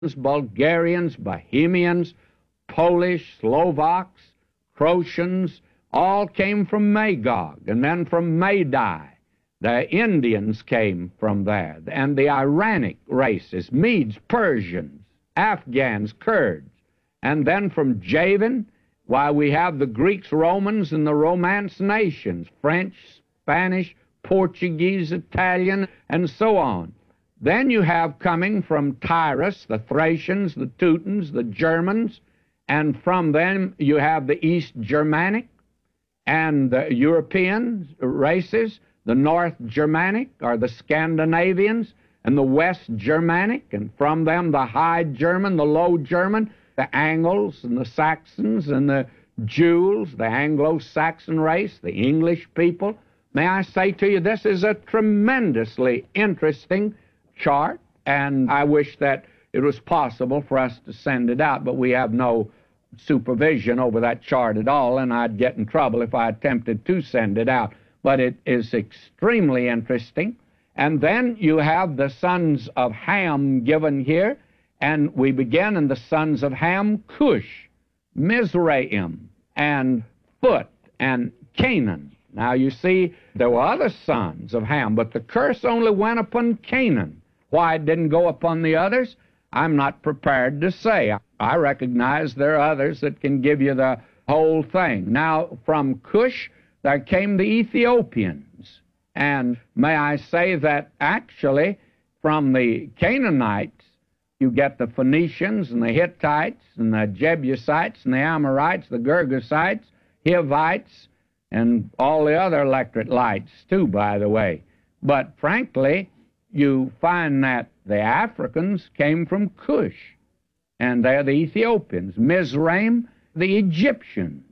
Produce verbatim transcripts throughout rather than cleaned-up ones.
Bulgarians, Bohemians, Polish, Slovaks, Croatians, all came from Magog, and then from Madai. The Indians came from there, and the Iranic races, Medes, Persians, Afghans, Kurds. And then from Javan, why, we have the Greeks, Romans, and the Romance nations, French, Spanish, Portuguese, Italian, and so on. Then you have coming from Tyrus, the Thracians, the Teutons, the Germans, and from them you have the East Germanic and the European races, the North Germanic, or the Scandinavians, and the West Germanic, and from them the High German, the Low German, the Angles, and the Saxons, and the Jews, the Anglo-Saxon race, the English people. May I say to you, this is a tremendously interesting chart, and I wish that it was possible for us to send it out, but we have no supervision over that chart at all, and I'd get in trouble if I attempted to send it out. But it is extremely interesting. And then you have the sons of Ham given here, and we begin in the sons of Ham, Cush, Mizraim, and Phut, and Canaan. Now you see, there were other sons of Ham, but the curse only went upon Canaan. Why it didn't go upon the others, I'm not prepared to say. I recognize there are others that can give you the whole thing. Now, from Cush, there came the Ethiopians. And may I say that actually from the Canaanites, you get the Phoenicians and the Hittites and the Jebusites and the Amorites, the Girgasites, Hivites, and all the other electorate lights too, by the way. But frankly, you find that the Africans came from Cush, and they're the Ethiopians. Mizraim, the Egyptians,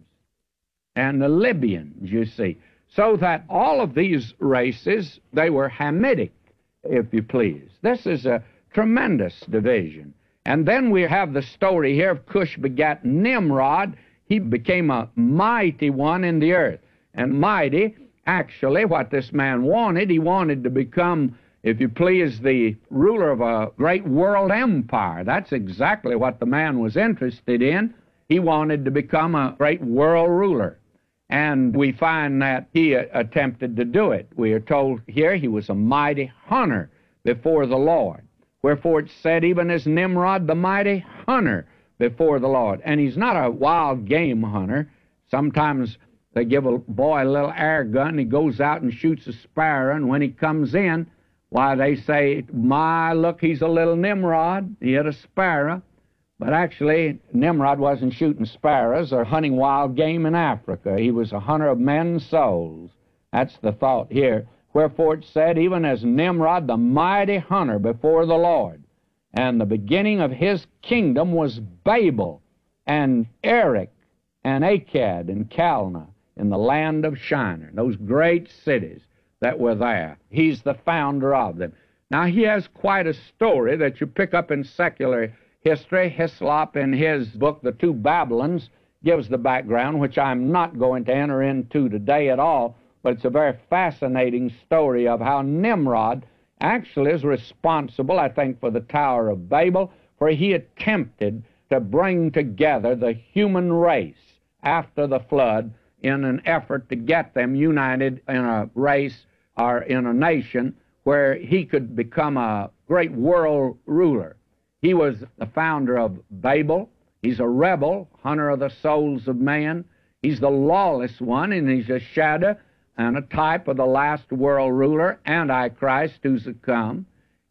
and the Libyans, you see. So that all of these races, they were Hamitic, if you please. This is a tremendous division. And then we have the story here of Cush begat Nimrod. He became a mighty one in the earth. And mighty, actually, what this man wanted, he wanted to become, if you please, the ruler of a great world empire. That's exactly what the man was interested in. He wanted to become a great world ruler. And we find that he attempted to do it. We are told here he was a mighty hunter before the Lord. Wherefore it said, even as Nimrod, the mighty hunter before the Lord. And he's not a wild game hunter. Sometimes they give a boy a little air gun, he goes out and shoots a sparrow, and when he comes in, why, they say, my, look, he's a little Nimrod. He hit a sparrow. But actually, Nimrod wasn't shooting sparrows or hunting wild game in Africa. He was a hunter of men's souls. That's the thought here. Wherefore it said, even as Nimrod, the mighty hunter before the Lord. And the beginning of his kingdom was Babel, and Erech, and Akkad, and Calneh, in the land of Shinar, those great cities that were there. He's the founder of them. Now, he has quite a story that you pick up in secular history. Hislop, in his book, The Two Babylons, gives the background, which I'm not going to enter into today at all, but it's a very fascinating story of how Nimrod actually is responsible, I think, for the Tower of Babel, for he attempted to bring together the human race after the flood in an effort to get them united in a race or in a nation where he could become a great world ruler. He was the founder of Babel. He's a rebel, hunter of the souls of man. He's the lawless one, and he's a shadow and a type of the last world ruler, Antichrist, who's to come.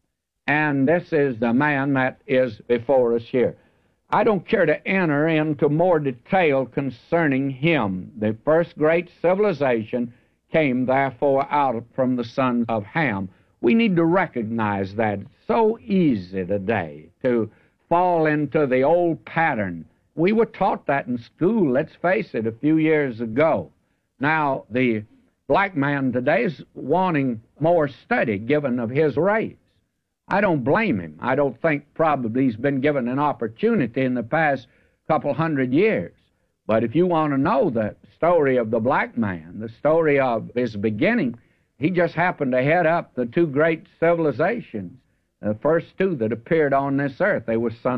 And this is the man that is before us here. I don't care to enter into more detail concerning him. The first great civilization came, therefore, out from the sons of Ham. We need to recognize that. It's so easy today to fall into the old pattern. We were taught that in school, let's face it, a few years ago. Now, the black man today is wanting more study given of his race. I don't blame him. I don't think probably he's been given an opportunity in the past couple hundred years. But if you want to know the story of the black man, the story of his beginning, he just happened to head up the two great civilizations The first two that appeared on this earth, they were sons